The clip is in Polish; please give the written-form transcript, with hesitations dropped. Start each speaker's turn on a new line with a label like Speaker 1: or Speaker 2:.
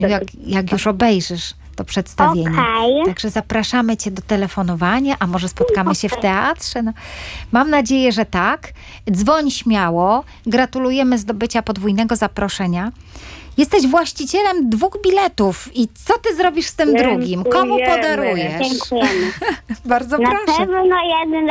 Speaker 1: Jak już obejrzysz to przedstawienie.
Speaker 2: Okej.
Speaker 1: Także zapraszamy cię do telefonowania, a może spotkamy się w teatrze. No, mam nadzieję, że tak. Dzwoń śmiało. Gratulujemy zdobycia podwójnego zaproszenia. Jesteś właścicielem 2 biletów i co ty zrobisz z tym drugim? Komu
Speaker 3: Dziękujemy.
Speaker 1: podarujesz?
Speaker 2: Dziękujemy.
Speaker 1: Bardzo
Speaker 2: Na
Speaker 1: proszę.
Speaker 2: pewno jeden